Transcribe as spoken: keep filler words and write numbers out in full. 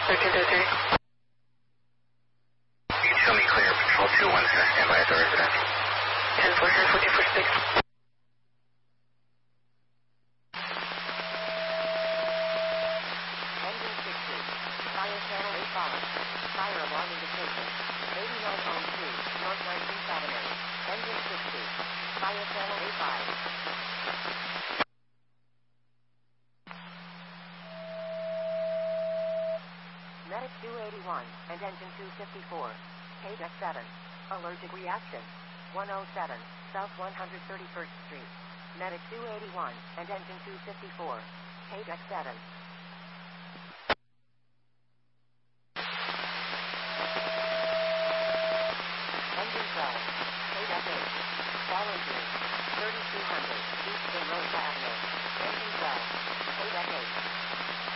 thirteen thirty-three. You can show me clear. Patrol two one zero, stand by at the residence. ten four zero, fourteen four six. Engine sixty. Fire channel eight five. Fire alarm indication. eighty-nine oh two, North nineteenth Avenue. Engine sixty. Fire channel eight five. Medic two eighty-one and engine two fifty-four. Page X seven. Allergic reaction. one oh seven, South one thirty-first Street. Medic two eighty-one and engine two fifty-four. Page X seven.